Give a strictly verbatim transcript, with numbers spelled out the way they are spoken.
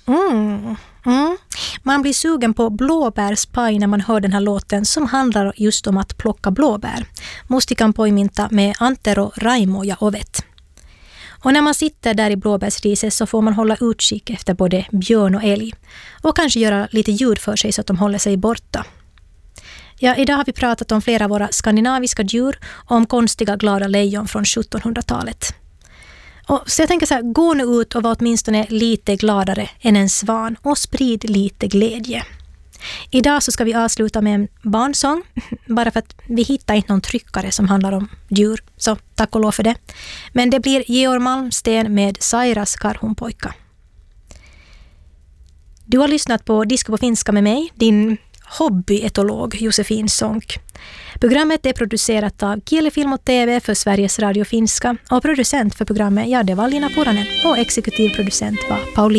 Mm. Mm. Man blir sugen på blåbärspaj när man hör den här låten som handlar just om att plocka blåbär. Mustikan poiminta med Antero Raimo ja ovet. Och när man sitter där i blåbärsriset så får man hålla utkik efter både björn och älg. Och kanske göra lite ljud för sig så att de håller sig borta. Ja, idag har vi pratat om flera av våra skandinaviska djur och om konstiga glada lejon från sjuttonhundratalet. Och så jag tänker så här, gå nu ut och var åtminstone lite gladare än en svan och sprid lite glädje. Idag så ska vi avsluta med en barnsång, bara för att vi hittar inte någon tryckare som handlar om djur, så tack och lov för det. Men det blir Georg Malmsten med Sairas karhunpoika. Du har lyssnat på Disco på finska med mig, din hobbyetolog Josefin Sonck. Programmet är producerat av Kielefilm och T V för Sveriges Radio Finska och producent för programmet, ja, det var Lina Puranen och exekutiv producent var Paulina.